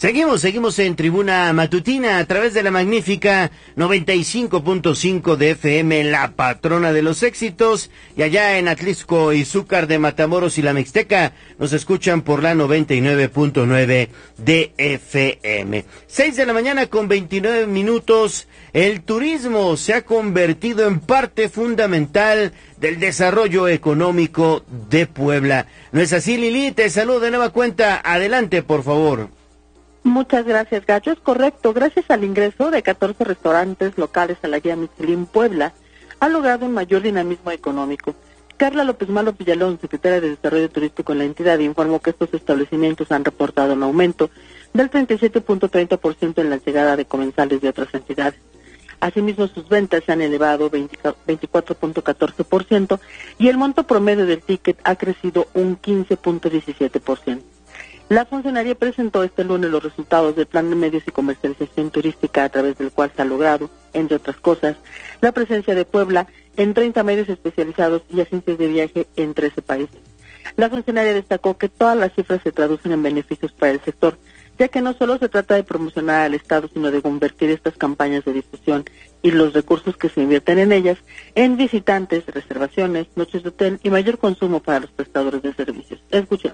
Seguimos en Tribuna Matutina a través de la magnífica 95.5 de FM, la patrona de los éxitos, y allá en Atlixco, Izúcar de Matamoros y la Mixteca nos escuchan por la 99.9 de FM. 6 de la mañana con 29 minutos. El turismo se ha convertido en parte fundamental del desarrollo económico de Puebla. ¿No es así, Lili? Te saludo de nueva cuenta. Adelante, por favor. Muchas gracias, Gacho. Es correcto. Gracias al ingreso de 14 restaurantes locales a la guía Michelin Puebla, ha logrado un mayor dinamismo económico. Carla López Malo Villalón, secretaria de Desarrollo Turístico en la entidad, informó que estos establecimientos han reportado un aumento del 37.30% en la llegada de comensales de otras entidades. Asimismo, sus ventas se han elevado 24.14% y el monto promedio del ticket ha crecido un 15.17%. La funcionaria presentó este lunes los resultados del Plan de Medios y Comercialización Turística, a través del cual se ha logrado, entre otras cosas, la presencia de Puebla en 30 medios especializados y agencias de viaje en 13 países. La funcionaria destacó que todas las cifras se traducen en beneficios para el sector, ya que no solo se trata de promocionar al Estado, sino de convertir estas campañas de difusión y los recursos que se invierten en ellas en visitantes, reservaciones, noches de hotel y mayor consumo para los prestadores de servicios. Escuchemos.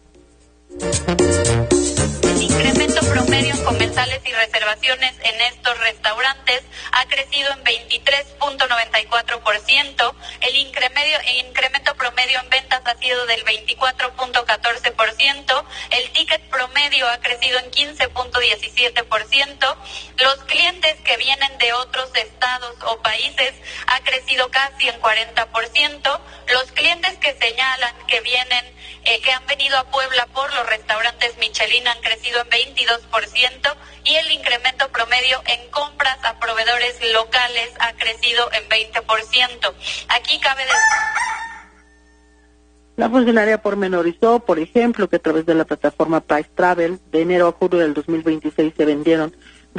El incremento promedio en comensales y reservaciones en estos restaurantes ha crecido en 23.94%. El incremento promedio en ventas ha sido del 24.14%. El ticket promedio ha crecido en 15.17%. Los clientes que vienen de otros estados o países ha crecido casi en 40%. Los clientes que señalan que que han venido a Puebla por los restaurantes Michelin han crecido en 22%, y el incremento promedio en compras a proveedores locales ha crecido en 20%. Aquí cabe La funcionaria pormenorizó, por ejemplo, que a través de la plataforma Price Travel, de enero a julio del 2026 se vendieron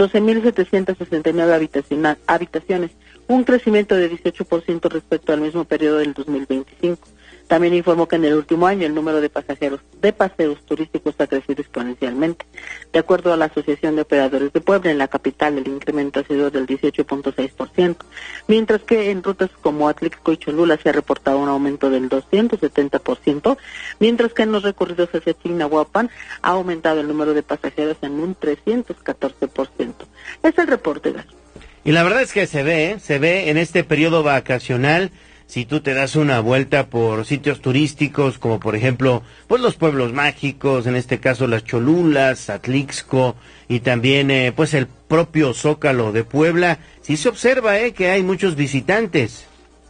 12.769 habitaciones, un crecimiento de 18% respecto al mismo periodo del 2025. También informó que en el último año el número de paseos turísticos ha crecido exponencialmente. De acuerdo a la Asociación de Operadores de Puebla, en la capital el incremento ha sido del 18.6%, mientras que en rutas como Atlixco y Cholula se ha reportado un aumento del 270%, mientras que en los recorridos hacia Chignahuapan ha aumentado el número de pasajeros en un 314%. Es el reporte, Gato. Y la verdad es que se ve en este periodo vacacional. Si tú te das una vuelta por sitios turísticos, como por ejemplo, pues los pueblos mágicos, en este caso las Cholulas, Atlixco, y también pues el propio Zócalo de Puebla, sí se observa que hay muchos visitantes.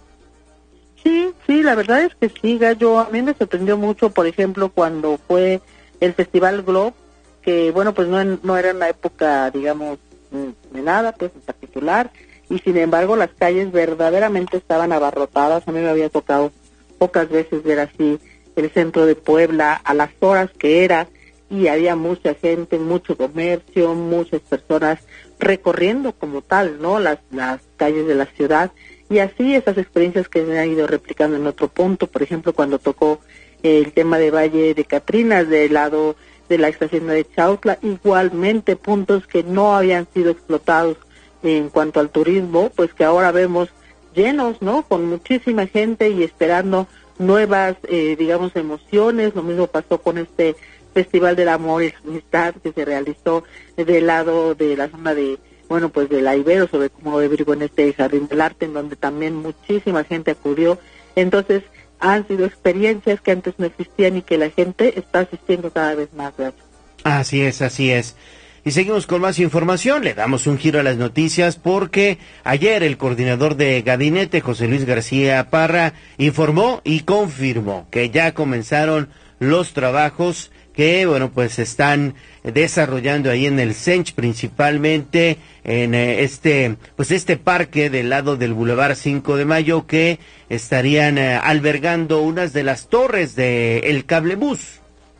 Sí, la verdad es que sí, Gallo. A mí me sorprendió mucho, por ejemplo, cuando fue el Festival Globe, que bueno, pues no era una época, digamos, de nada, pues en particular, y sin embargo las calles verdaderamente estaban abarrotadas. A mí me había tocado pocas veces ver así el centro de Puebla a las horas que era, y había mucha gente, mucho comercio, muchas personas recorriendo como tal, ¿no?, las calles de la ciudad, y así esas experiencias que se han ido replicando en otro punto. Por ejemplo, cuando tocó el tema de Valle de Catrinas, del lado de la estación de Chautla, igualmente puntos que no habían sido explotados en cuanto al turismo, pues que ahora vemos llenos, ¿no?, con muchísima gente y esperando nuevas, digamos, emociones. Lo mismo pasó con este Festival del Amor y la Amistad que se realizó del lado de la zona de, bueno, pues de la Ibero, sobre como de Virgo, en este Jardín del Arte, en donde también muchísima gente acudió. Entonces, han sido experiencias que antes no existían y que la gente está asistiendo cada vez más, ¿verdad? Así es. Y seguimos con más información. Le damos un giro a las noticias porque ayer el coordinador de gabinete, José Luis García Parra, informó y confirmó que ya comenzaron los trabajos que, bueno, pues están desarrollando ahí en el Sench, principalmente en este parque del lado del Boulevard 5 de Mayo, que estarían albergando unas de las torres del cablebús.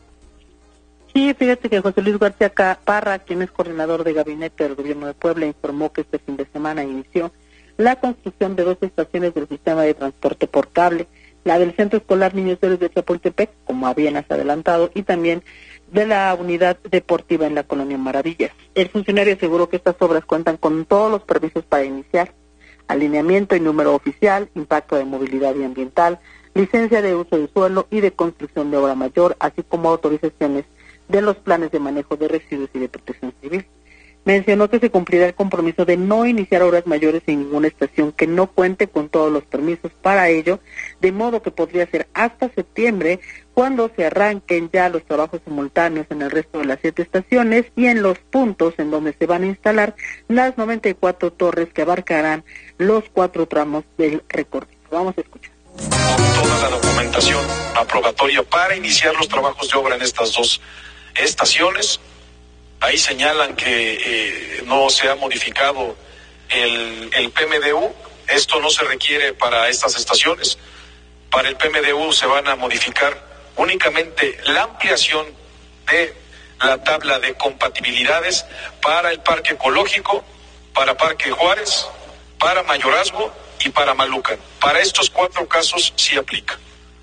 Sí, fíjate que José Luis García Parra, quien es coordinador de gabinete del gobierno de Puebla, informó que este fin de semana inició la construcción de 2 estaciones del sistema de transporte por cable la del Centro Escolar Niños Héroes de Chapultepec, como habían adelantado, y también de la unidad deportiva en la Colonia Maravillas. El funcionario aseguró que estas obras cuentan con todos los permisos para iniciar: alineamiento y número oficial, impacto de movilidad y ambiental, licencia de uso de suelo y de construcción de obra mayor, así como autorizaciones de los planes de manejo de residuos y de protección civil. Mencionó que se cumplirá el compromiso de no iniciar obras mayores en ninguna estación que no cuente con todos los permisos para ello, de modo que podría ser hasta septiembre cuando se arranquen ya los trabajos simultáneos en el resto de las 7 estaciones y en los puntos en donde se van a instalar las 94 torres que abarcarán los 4 tramos del recorrido. Vamos a escuchar. Toda la documentación aprobatoria para iniciar los trabajos de obra en estas 2 estaciones. Ahí señalan que no se ha modificado el PMDU. Esto no se requiere para estas estaciones. Para el PMDU se van a modificar únicamente la ampliación de la tabla de compatibilidades para el Parque Ecológico, para Parque Juárez, para Mayorazgo y para Malucan. Para estos 4 casos sí aplica.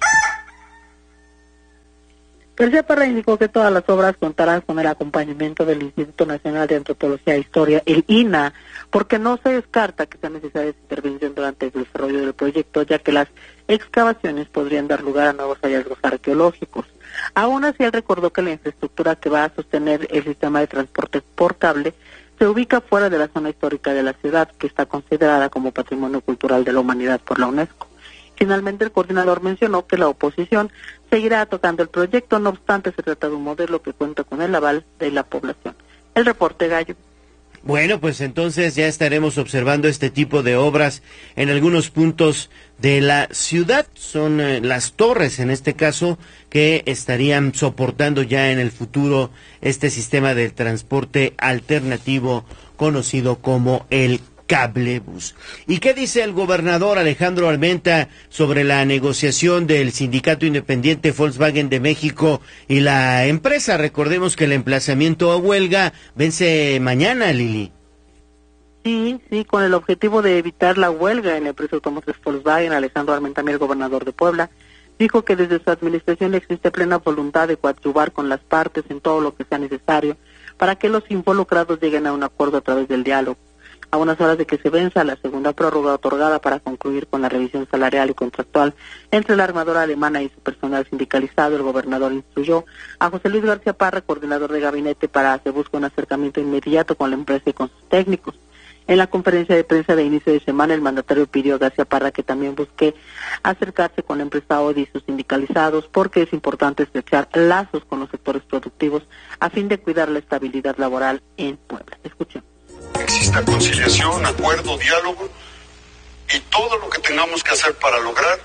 García Parra indicó que todas las obras contarán con el acompañamiento del Instituto Nacional de Antropología e Historia, el INAH, porque no se descarta que sea necesaria su intervención durante el desarrollo del proyecto, ya que las excavaciones podrían dar lugar a nuevos hallazgos arqueológicos. Aún así, él recordó que la infraestructura que va a sostener el sistema de transporte por cable se ubica fuera de la zona histórica de la ciudad, que está considerada como Patrimonio Cultural de la Humanidad por la UNESCO. Finalmente, el coordinador mencionó que la oposición seguirá tocando el proyecto, no obstante se trata de un modelo que cuenta con el aval de la población. El reporte, Gallo. Bueno, pues entonces ya estaremos observando este tipo de obras en algunos puntos de la ciudad. Son las torres, en este caso, que estarían soportando ya en el futuro este sistema de transporte alternativo conocido como el cablebús. ¿Y qué dice el gobernador Alejandro Armenta sobre la negociación del Sindicato Independiente Volkswagen de México y la empresa? Recordemos que el emplazamiento a huelga vence mañana, Lili. Sí, con el objetivo de evitar la huelga en la empresa automotriz Volkswagen. Alejandro Armenta, el gobernador de Puebla, dijo que desde su administración existe plena voluntad de coadyuvar con las partes en todo lo que sea necesario para que los involucrados lleguen a un acuerdo a través del diálogo. A unas horas de que se venza la segunda prórroga otorgada para concluir con la revisión salarial y contractual entre la armadora alemana y su personal sindicalizado, el gobernador instruyó a José Luis García Parra, coordinador de gabinete, para que busque un acercamiento inmediato con la empresa y con sus técnicos. En la conferencia de prensa de inicio de semana, el mandatario pidió a García Parra que también busque acercarse con la empresa Audi y sus sindicalizados, porque es importante estrechar lazos con los sectores productivos a fin de cuidar la estabilidad laboral en Puebla. Escuchen. Exista conciliación, acuerdo, diálogo y todo lo que tengamos que hacer para lograr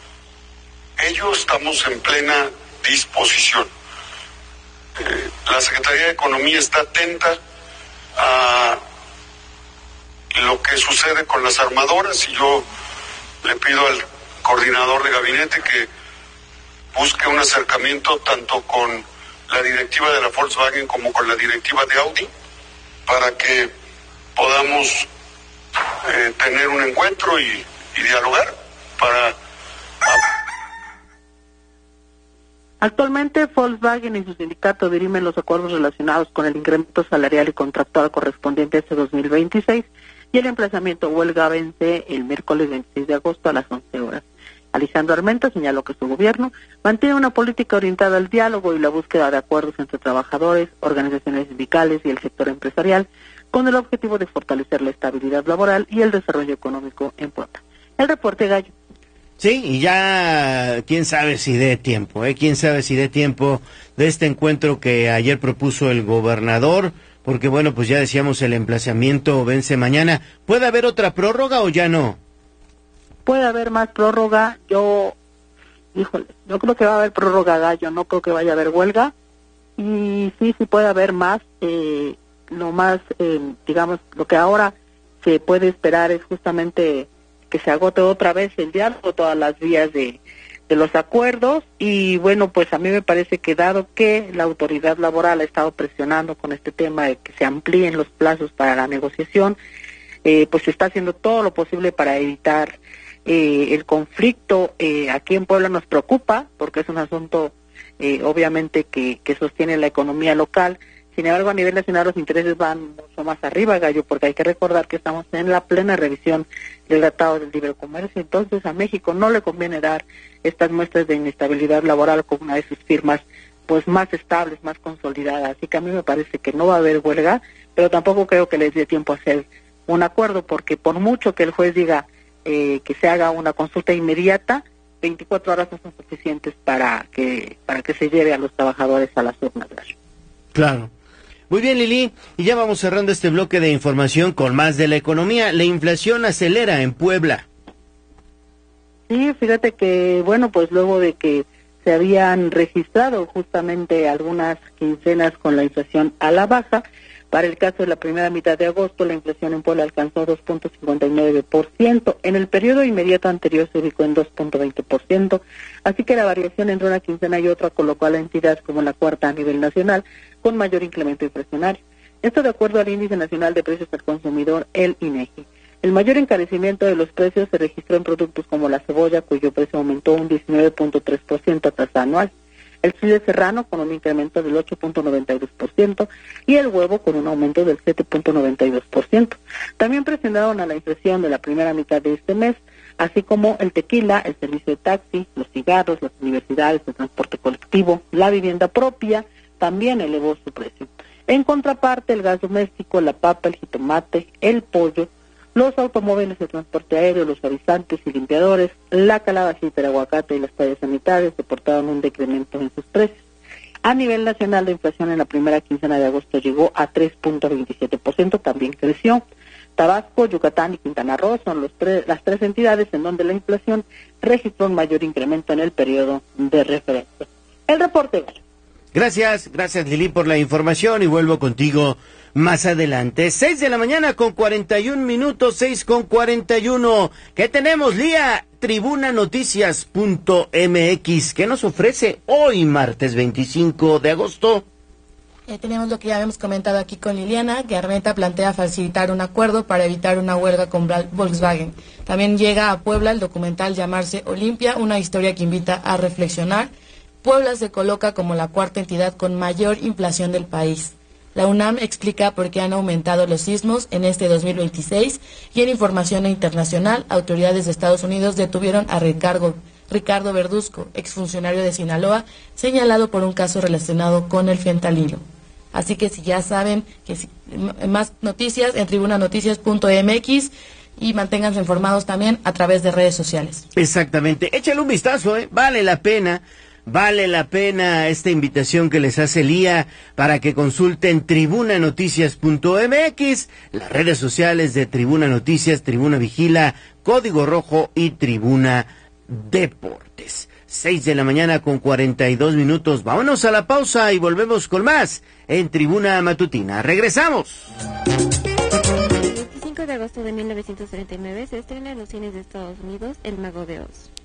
ello estamos en plena disposición. La Secretaría de Economía está atenta a lo que sucede con las armadoras y yo le pido al coordinador de gabinete que busque un acercamiento tanto con la directiva de la Volkswagen como con la directiva de Audi para que podamos tener un encuentro y dialogar para... Actualmente Volkswagen y su sindicato dirimen los acuerdos relacionados con el incremento salarial y contractual correspondiente a este 2026 y el emplazamiento a huelga vence el miércoles 26 de agosto a las 11 horas. Alejandro Armenta señaló que su gobierno mantiene una política orientada al diálogo y la búsqueda de acuerdos entre trabajadores, organizaciones sindicales y el sector empresarial, con el objetivo de fortalecer la estabilidad laboral y el desarrollo económico en Puebla. El reporte, Gallo. Sí, y ya quién sabe si dé tiempo, quién sabe si dé tiempo de este encuentro que ayer propuso el gobernador, porque bueno, pues ya decíamos el emplazamiento vence mañana. ¿Puede haber otra prórroga o ya no? Puede haber más prórroga, yo creo que va a haber prórroga, Gallo, no creo que vaya a haber huelga, y sí puede haber más, lo más, digamos, lo que ahora se puede esperar es justamente que se agote otra vez el diálogo, todas las vías de los acuerdos, y bueno, pues a mí me parece que dado que la autoridad laboral ha estado presionando con este tema de que se amplíen los plazos para la negociación, pues se está haciendo todo lo posible para evitar El conflicto aquí en Puebla nos preocupa porque es un asunto obviamente que sostiene la economía local. Sin embargo, a nivel nacional los intereses van mucho más arriba, Gallo, porque hay que recordar que estamos en la plena revisión del Tratado del Libre Comercio. Entonces a México no le conviene dar estas muestras de inestabilidad laboral con una de sus firmas pues más estables, más consolidadas. Así que a mí me parece que no va a haber huelga, pero tampoco creo que les dé tiempo a hacer un acuerdo, porque por mucho que el juez diga que se haga una consulta inmediata, 24 horas no son suficientes para que se lleve a los trabajadores a las urnas. Claro. Muy bien, Lili, y ya vamos cerrando este bloque de información con más de la economía. La inflación acelera en Puebla. Sí, fíjate que, bueno, pues luego de que se habían registrado justamente algunas quincenas con la inflación a la baja, para el caso de la primera mitad de agosto, la inflación en Puebla alcanzó 2.59%. En el periodo inmediato anterior se ubicó en 2.20%. Así que la variación entre una quincena y otra colocó a la entidad como la cuarta a nivel nacional, con mayor incremento inflacionario. Esto de acuerdo al Índice Nacional de Precios al Consumidor, el INEGI. El mayor encarecimiento de los precios se registró en productos como la cebolla, cuyo precio aumentó un 19.3% a tasa anual. El chile serrano con un incremento del 8.92% y el huevo con un aumento del 7.92%. También presionaron a la inflación de la primera mitad de este mes, así como el tequila, el servicio de taxi, los cigarros, las universidades, el transporte colectivo, la vivienda propia, también elevó su precio. En contraparte, el gas doméstico, la papa, el jitomate, el pollo, los automóviles de transporte aéreo, los avisantes y limpiadores, la calabacita, el aguacate y las toallas sanitarias reportaron un decremento en sus precios. A nivel nacional, la inflación en la primera quincena de agosto llegó a 3.27%, también creció. Tabasco, Yucatán y Quintana Roo son las tres entidades en donde la inflación registró un mayor incremento en el periodo de referencia. El reporte. Gracias Lili por la información y vuelvo contigo más adelante. 6 de la mañana con 41 minutos, 6:41. ¿Qué tenemos, Lía? Tribunanoticias.mx. ¿Qué nos ofrece hoy, martes 25 de agosto? Tenemos lo que ya habíamos comentado aquí con Liliana, que Armenta plantea facilitar un acuerdo para evitar una huelga con Volkswagen. También llega a Puebla el documental Llamarse Olimpia, una historia que invita a reflexionar. Puebla se coloca como la cuarta entidad con mayor inflación del país. La UNAM explica por qué han aumentado los sismos en este 2026 y en información internacional, autoridades de Estados Unidos detuvieron a Ricardo Verduzco, exfuncionario de Sinaloa, señalado por un caso relacionado con el fentanilo. Así que si ya saben, que más noticias en tribunanoticias.mx y manténganse informados también a través de redes sociales. Exactamente, échale un vistazo, vale la pena esta invitación que les hace Lía para que consulten tribunanoticias.mx, las redes sociales de Tribuna Noticias, Tribuna Vigila, Código Rojo y Tribuna Deportes. 6 de la mañana con 42 minutos. Vámonos a la pausa y volvemos con más en Tribuna Matutina. ¡Regresamos! El 25 de agosto de 1939 se estrena en los cines de Estados Unidos El Mago de Oz.